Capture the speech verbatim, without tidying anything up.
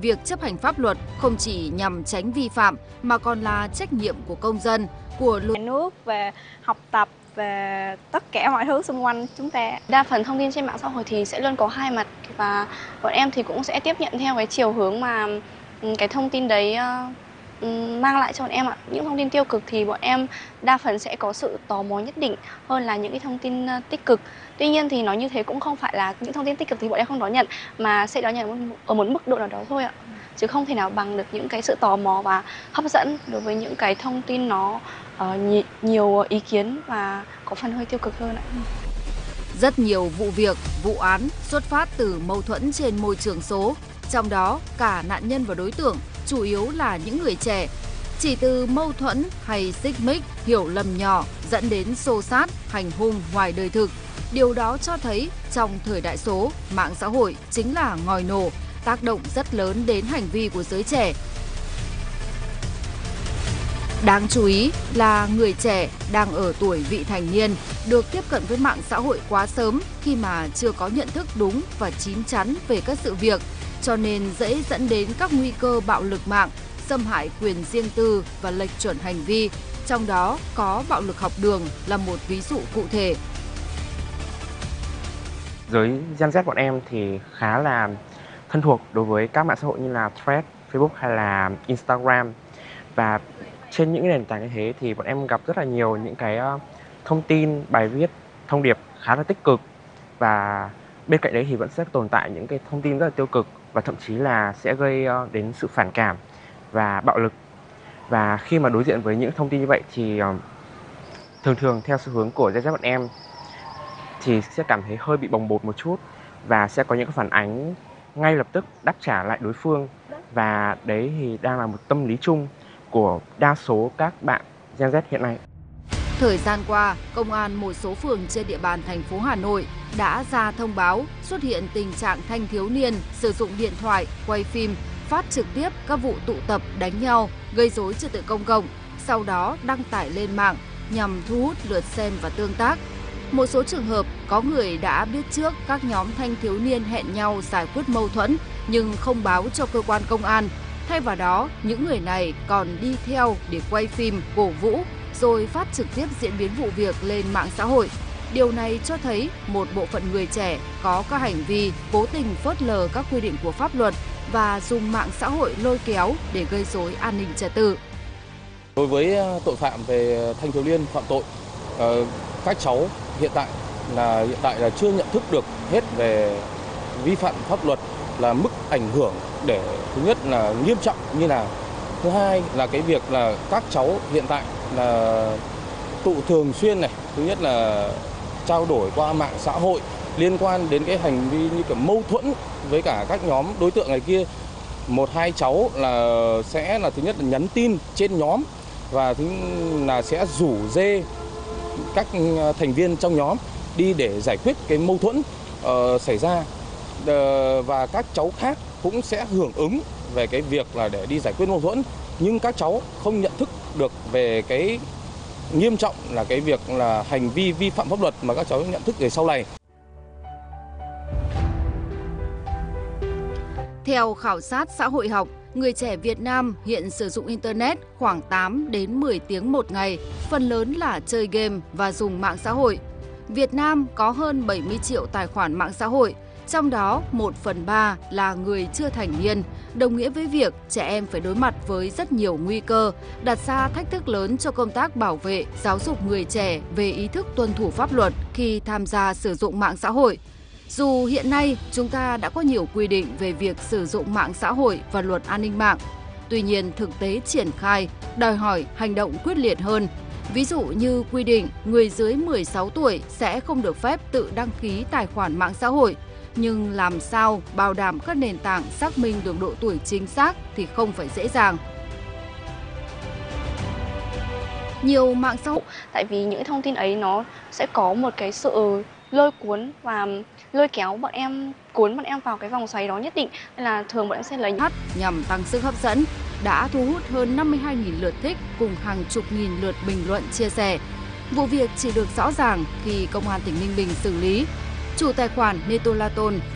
việc chấp hành pháp luật không chỉ nhằm tránh vi phạm mà còn là trách nhiệm của công dân, của luật nhà nước về học tập, về tất cả mọi thứ xung quanh chúng ta. Đa phần thông tin trên mạng xã hội thì sẽ luôn có hai mặt, và bọn em thì cũng sẽ tiếp nhận theo cái chiều hướng mà cái thông tin đấy mang lại cho bọn em ạ. Những thông tin tiêu cực thì bọn em đa phần sẽ có sự tò mò nhất định hơn là những cái thông tin tích cực. Tuy nhiên thì nói như thế cũng không phải là những thông tin tích cực thì bọn em không đón nhận, mà sẽ đón nhận ở một mức độ nào đó thôi ạ. Chứ không thể nào bằng được những cái sự tò mò và hấp dẫn đối với những cái thông tin nó uh, nhiều ý kiến và có phần hơi tiêu cực hơn ạ. Rất nhiều vụ việc, vụ án xuất phát từ mâu thuẫn trên môi trường số, trong đó cả nạn nhân và đối tượng chủ yếu là những người trẻ. Chỉ từ mâu thuẫn hay xích mích, hiểu lầm nhỏ dẫn đến xô xát, hành hung ngoài đời thực. Điều đó cho thấy trong thời đại số, mạng xã hội chính là ngòi nổ, tác động rất lớn đến hành vi của giới trẻ. Đáng chú ý là người trẻ đang ở tuổi vị thành niên được tiếp cận với mạng xã hội quá sớm khi mà chưa có nhận thức đúng và chín chắn về các sự việc, cho nên dễ dẫn đến các nguy cơ bạo lực mạng, xâm hại quyền riêng tư và lệch chuẩn hành vi, trong đó có bạo lực học đường là một ví dụ cụ thể. Giới Gen Z bọn em thì khá là thân thuộc đối với các mạng xã hội như là Threads, Facebook hay là Instagram, và trên những nền tảng như thế thì bọn em gặp rất là nhiều những cái thông tin, bài viết, thông điệp khá là tích cực, và bên cạnh đấy thì vẫn sẽ tồn tại những cái thông tin rất là tiêu cực và thậm chí là sẽ gây đến sự phản cảm và bạo lực. Và khi mà đối diện với những thông tin như vậy thì thường thường theo xu hướng của Gen Z bọn em thì sẽ cảm thấy hơi bị bồng bột một chút và sẽ có những cái phản ánh ngay lập tức đáp trả lại đối phương, và đấy thì đang là một tâm lý chung của đa số các bạn Gen Z hiện nay. Thời gian qua, công an một số phường trên địa bàn thành phố Hà Nội đã ra thông báo xuất hiện tình trạng thanh thiếu niên sử dụng điện thoại, quay phim, phát trực tiếp các vụ tụ tập đánh nhau, gây rối trật tự công cộng, sau đó đăng tải lên mạng nhằm thu hút lượt xem và tương tác. Một số trường hợp có người đã biết trước các nhóm thanh thiếu niên hẹn nhau giải quyết mâu thuẫn nhưng không báo cho cơ quan công an. Thay vào đó, những người này còn đi theo để quay phim, cổ vũ, rồi phát trực tiếp diễn biến vụ việc lên mạng xã hội. Điều này cho thấy một bộ phận người trẻ có các hành vi cố tình phớt lờ các quy định của pháp luật và dùng mạng xã hội lôi kéo để gây rối an ninh trật tự. Đối với tội phạm về thanh thiếu niên phạm tội, các cháu hiện tại là hiện tại là chưa nhận thức được hết về vi phạm pháp luật, là mức ảnh hưởng để thứ nhất là nghiêm trọng như nào, thứ hai là cái việc là các cháu hiện tại là tụ thường xuyên này, thứ nhất là trao đổi qua mạng xã hội liên quan đến cái hành vi như kiểu mâu thuẫn với cả các nhóm đối tượng này kia. Một hai cháu là sẽ là thứ nhất là nhắn tin trên nhóm, và thứ là sẽ rủ rê các thành viên trong nhóm đi để giải quyết cái mâu thuẫn uh, xảy ra, uh, và các cháu khác cũng sẽ hưởng ứng về cái việc là để đi giải quyết mâu thuẫn, nhưng các cháu không nhận thức được về cái nghiêm trọng là cái việc là hành vi vi phạm pháp luật mà các cháu nhận thức về sau này. Theo khảo sát xã hội học, người trẻ Việt Nam hiện sử dụng Internet khoảng tám đến mười tiếng một ngày, phần lớn là chơi game và dùng mạng xã hội. Việt Nam có hơn bảy mươi triệu tài khoản mạng xã hội, trong đó một phần ba là người chưa thành niên, đồng nghĩa với việc trẻ em phải đối mặt với rất nhiều nguy cơ, đặt ra thách thức lớn cho công tác bảo vệ, giáo dục người trẻ về ý thức tuân thủ pháp luật khi tham gia sử dụng mạng xã hội. Dù hiện nay chúng ta đã có nhiều quy định về việc sử dụng mạng xã hội và luật an ninh mạng, tuy nhiên thực tế triển khai đòi hỏi hành động quyết liệt hơn. Ví dụ như quy định người dưới mười sáu tuổi sẽ không được phép tự đăng ký tài khoản mạng xã hội, nhưng làm sao bảo đảm các nền tảng xác minh được độ tuổi chính xác thì không phải dễ dàng. Nhiều mạng xã hội, tại vì những thông tin ấy nó sẽ có một cái sự lôi cuốn và lôi kéo bọn em, cuốn bọn em vào cái vòng xoáy đó nhất định, nên là thường bọn em sẽ lấy hát nhằm tăng sức hấp dẫn, đã thu hút hơn năm mươi hai nghìn lượt thích cùng hàng chục nghìn lượt bình luận chia sẻ. Vụ việc chỉ được rõ ràng khi công an tỉnh Ninh Bình xử lý. Chủ tài khoản Netolaton